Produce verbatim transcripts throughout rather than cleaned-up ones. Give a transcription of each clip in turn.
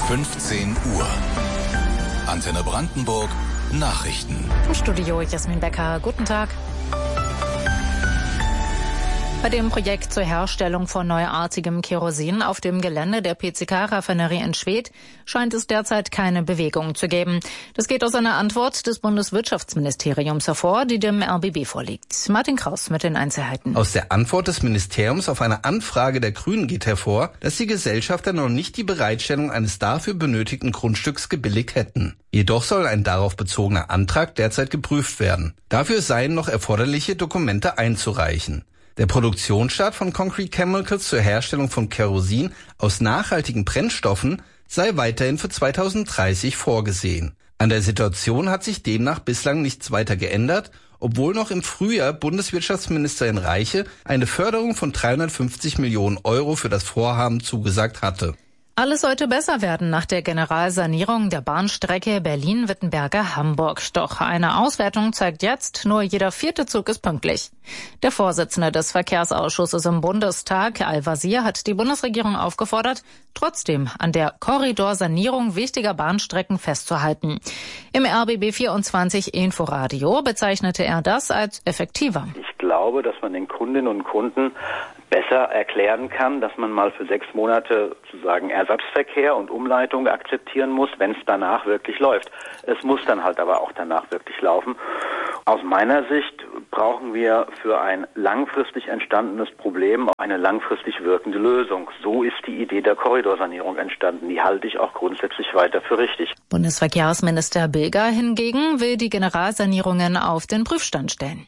fünfzehn Uhr. Antenne Brandenburg Nachrichten. Im Studio Jasmin Becker. Guten Tag. Bei dem Projekt zur Herstellung von neuartigem Kerosin auf dem Gelände der P C K-Raffinerie in Schwedt scheint es derzeit keine Bewegung zu geben. Das geht aus einer Antwort des Bundeswirtschaftsministeriums hervor, die dem R B B vorliegt. Martin Kraus mit den Einzelheiten. Aus der Antwort des Ministeriums auf eine Anfrage der Grünen geht hervor, dass die Gesellschafter noch nicht die Bereitstellung eines dafür benötigten Grundstücks gebilligt hätten. Jedoch soll ein darauf bezogener Antrag derzeit geprüft werden. Dafür seien noch erforderliche Dokumente einzureichen. Der Produktionsstart von Concrete Chemicals zur Herstellung von Kerosin aus nachhaltigen Brennstoffen sei weiterhin für zweitausenddreißig vorgesehen. An der Situation hat sich demnach bislang nichts weiter geändert, obwohl noch im Frühjahr Bundeswirtschaftsministerin Reiche eine Förderung von dreihundertfünfzig Millionen Euro für das Vorhaben zugesagt hatte. Alles sollte besser werden nach der Generalsanierung der Bahnstrecke Berlin-Wittenberge-Hamburg. Doch eine Auswertung zeigt jetzt, nur jeder vierte Zug ist pünktlich. Der Vorsitzende des Verkehrsausschusses im Bundestag, Al-Wazir, hat die Bundesregierung aufgefordert, trotzdem an der Korridorsanierung wichtiger Bahnstrecken festzuhalten. Im R B B vierundzwanzig Inforadio bezeichnete er das als effektiver. Ich glaube, dass man den Kundinnen und Kunden besser erklären kann, dass man mal für sechs Monate sozusagen Ersatzverkehr und Umleitung akzeptieren muss, wenn es danach wirklich läuft. Es muss dann halt aber auch danach wirklich laufen. Aus meiner Sicht brauchen wir für ein langfristig entstandenes Problem auch eine langfristig wirkende Lösung. So ist die Idee der Korridorsanierung entstanden. Die halte ich auch grundsätzlich weiter für richtig. Bundesverkehrsminister Bilger hingegen will die Generalsanierungen auf den Prüfstand stellen.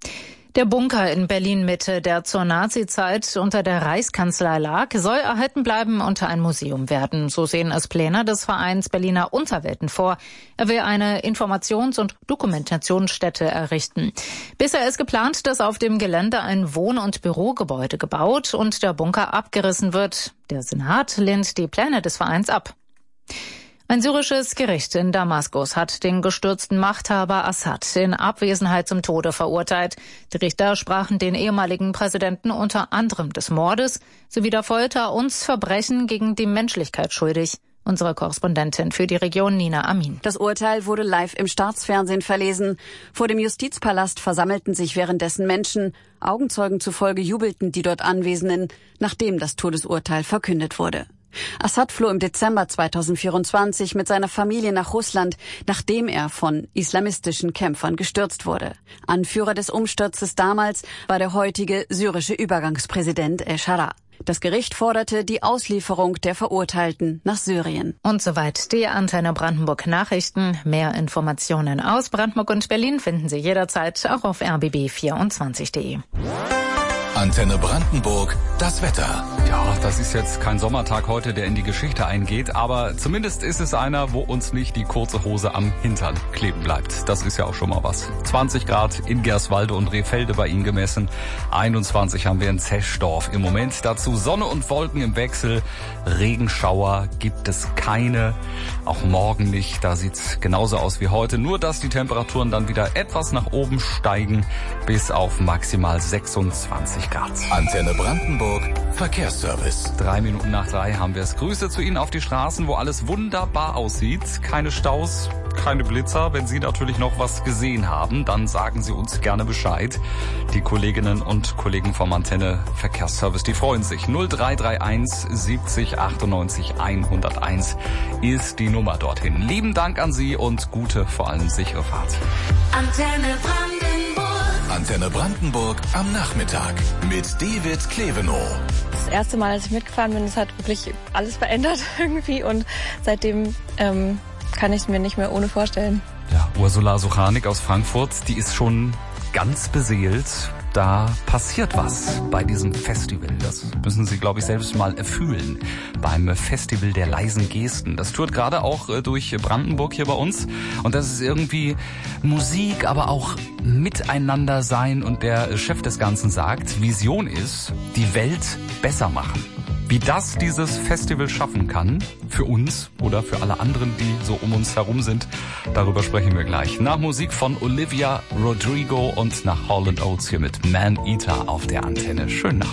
Der Bunker in Berlin-Mitte, der zur Nazizeit unter der Reichskanzlei lag, soll erhalten bleiben und ein Museum werden. So sehen es Pläne des Vereins Berliner Unterwelten vor. Er will eine Informations- und Dokumentationsstätte errichten. Bisher ist geplant, dass auf dem Gelände ein Wohn- und Bürogebäude gebaut und der Bunker abgerissen wird. Der Senat lehnt die Pläne des Vereins ab. Ein syrisches Gericht in Damaskus hat den gestürzten Machthaber Assad in Abwesenheit zum Tode verurteilt. Die Richter sprachen den ehemaligen Präsidenten unter anderem des Mordes sowie der Folter und Verbrechen gegen die Menschlichkeit schuldig. Unsere Korrespondentin für die Region Nina Amin. Das Urteil wurde live im Staatsfernsehen verlesen. Vor dem Justizpalast versammelten sich währenddessen Menschen. Augenzeugen zufolge jubelten die dort Anwesenden, nachdem das Todesurteil verkündet wurde. Assad floh im Dezember zweitausendvierundzwanzig mit seiner Familie nach Russland, nachdem er von islamistischen Kämpfern gestürzt wurde. Anführer des Umsturzes damals war der heutige syrische Übergangspräsident El-Shara. Das Gericht forderte die Auslieferung der Verurteilten nach Syrien. Und soweit die Antenne Brandenburg Nachrichten. Mehr Informationen aus Brandenburg und Berlin finden Sie jederzeit auch auf r b b vierundzwanzig punkt de. Antenne Brandenburg, das Wetter. Ja, das ist jetzt kein Sommertag heute, der in die Geschichte eingeht, aber zumindest ist es einer, wo uns nicht die kurze Hose am Hintern kleben bleibt. Das ist ja auch schon mal was. zwanzig Grad in Gerswalde und Rehfelde bei Ihnen gemessen. einundzwanzig haben wir in Zeschdorf im Moment. Dazu Sonne und Wolken im Wechsel. Regenschauer gibt es keine. Auch morgen nicht. Da sieht's genauso aus wie heute. Nur, dass die Temperaturen dann wieder etwas nach oben steigen bis auf maximal sechsundzwanzig Grad. Antenne Brandenburg, Verkehrsservice. Drei Minuten nach drei haben wir es. Grüße zu Ihnen auf die Straßen, wo alles wunderbar aussieht. Keine Staus, keine Blitzer. Wenn Sie natürlich noch was gesehen haben, dann sagen Sie uns gerne Bescheid. Die Kolleginnen und Kollegen vom Antenne Verkehrsservice, die freuen sich. null drei drei eins siebzig achtundneunzig hunderteins ist die Nummer dorthin. Lieben Dank an Sie und gute, vor allem sichere Fahrt. Antenne Brandenburg. Antenne Brandenburg am Nachmittag mit David Klevenow. Das erste Mal, als ich mitgefahren bin, es hat wirklich alles verändert irgendwie und seitdem ähm, kann ich es mir nicht mehr ohne vorstellen. Ja, Ursula Suchanik aus Frankfurt, die ist schon ganz beseelt. Da passiert was bei diesem Festival. Das müssen Sie, glaube ich, selbst mal erfühlen. Beim Festival der leisen Gesten. Das tourt gerade auch durch Brandenburg hier bei uns. Und das ist irgendwie Musik, aber auch Miteinander sein. Und der Chef des Ganzen sagt, Vision ist, die Welt besser machen. Wie das dieses Festival schaffen kann, für uns oder für alle anderen, die so um uns herum sind, darüber sprechen wir gleich. Nach Musik von Olivia Rodrigo und nach Hall and Oates hier mit Man Eater auf der Antenne. Schönen Nachmittag.